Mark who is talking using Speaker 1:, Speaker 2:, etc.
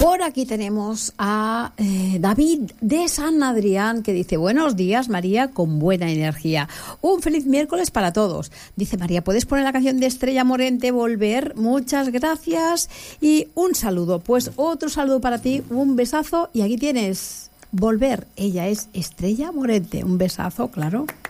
Speaker 1: Por aquí tenemos a David de San Adrián, que dice: buenos días, María, con buena energía. Un feliz miércoles para todos. Dice María: ¿puedes poner la canción de Estrella Morente, Volver? Muchas gracias. Y un saludo. Pues otro saludo para ti, un besazo. Y aquí tienes Volver. Ella es Estrella Morente. Un besazo, claro.